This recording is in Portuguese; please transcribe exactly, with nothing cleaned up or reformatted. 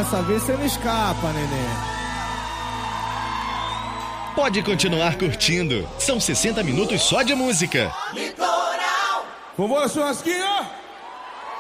Dessa vez você não escapa, neném. Pode continuar curtindo. São sessenta minutos só de música. Vambora, churrasquinho!